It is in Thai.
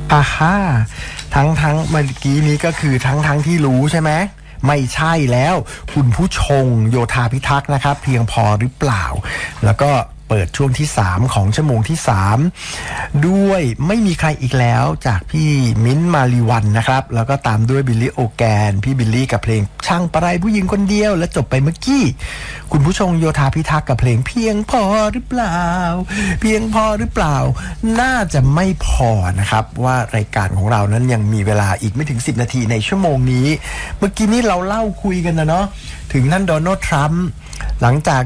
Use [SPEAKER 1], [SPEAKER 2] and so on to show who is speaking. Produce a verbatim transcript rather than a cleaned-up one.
[SPEAKER 1] อ่าฮ่าทั้งทั้งเมื่อกี้นี้ก็คือทั้งทั้งที่รู้ใช่ไหมไม่ใช่แล้วคุณผู้ชงโยธาพิทักษ์นะครับเพียงพอหรือเปล่าแล้วก็เปิดช่วงที่สามของชั่วโมงที่สามด้วยไม่มีใครอีกแล้วจากพี่มิ้นท์มาลีวันนะครับแล้วก็ตามด้วยบิลลี่โอแกนพี่บิลลี่กับเพลงช่างปะไรผู้หญิงคนเดียวและจบไปเมื่อกี้คุณผู้ชงโยธาพิทักษ์กับเพลงเพียงพอหรือเปล่าเพียงพอหรือเปล่าน่าจะไม่พอนะครับว่ารายการของเรานั้นยังมีเวลาอีกไม่ถึงสิบนาทีในชั่วโมงนี้เมื่อกี้นี้เราเล่าคุยกันนะเนาะถึงท่านโดนัลด์ทรัมป์หลังจาก